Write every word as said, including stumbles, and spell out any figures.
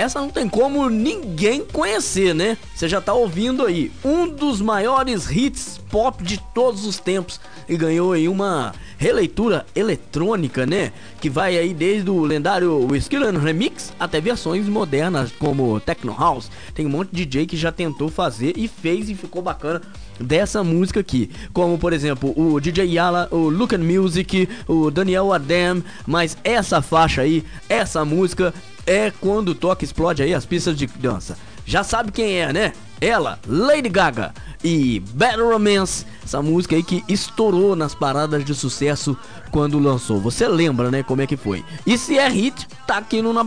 essa não tem como ninguém conhecer, né? Você já tá ouvindo aí um dos maiores hits pop de todos os tempos e ganhou aí uma releitura eletrônica, né? Que vai aí desde o lendário Skillan Remix até versões modernas como Techno House. Tem um monte de D J que já tentou fazer e fez e ficou bacana dessa música aqui, como por exemplo o D J Yala, o Look and Music, o Daniel Adem. Mas essa faixa aí, essa música é quando toca, explode aí as pistas de dança. Já sabe quem é, né? Ela, Lady Gaga e Bad Romance, essa música aí que estourou nas paradas de sucesso quando lançou. Você lembra, né, como é que foi? E se é hit, tá aqui no